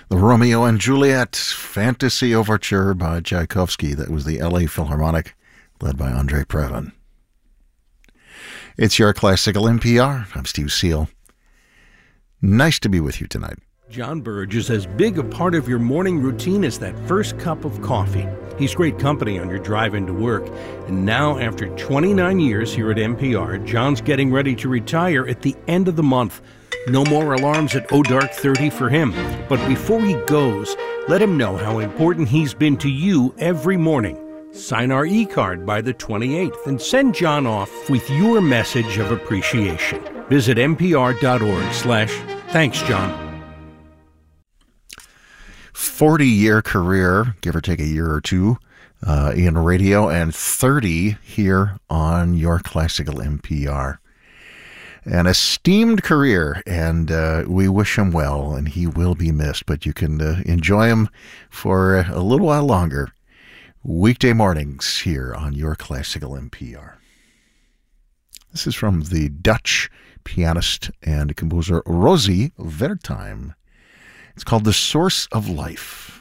The Romeo and Juliet Fantasy Overture by Tchaikovsky. That was the LA Philharmonic, led by Andre Previn. It's your Classical NPR. I'm Steve Seal. Nice to be with you tonight. John Burge is as big a part of your morning routine as that first cup of coffee. He's great company on your drive into work. And now, after 29 years here at NPR, John's getting ready to retire at the end of the month. No more alarms at dark 30 for him. But before he goes, let him know how important he's been to you every morning. Sign our e-card by the 28th and send John off with your message of appreciation. Visit npr.org/thanks, John. 40-year career, give or take a year or two, in radio, and 30 here on your Classical NPR. An esteemed career, and we wish him well, and he will be missed, but you can enjoy him for a little while longer. Weekday mornings here on your Classical NPR. This is from the Dutch pianist and composer Rosie Wertheim. It's called The Source of Life.